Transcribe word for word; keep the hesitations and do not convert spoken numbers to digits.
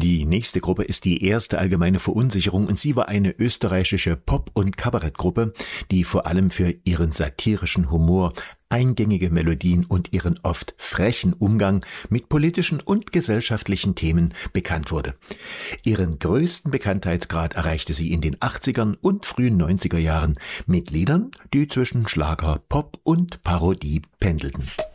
Die nächste Gruppe ist die Erste Allgemeine Verunsicherung und sie war eine österreichische Pop- und Kabarettgruppe, die vor allem für ihren satirischen Humor, eingängige Melodien und ihren oft frechen Umgang mit politischen und gesellschaftlichen Themen bekannt wurde. Ihren größten Bekanntheitsgrad erreichte sie in den achtzigern und frühen neunziger Jahren mit Liedern, die zwischen Schlager, Pop und Parodie pendelten.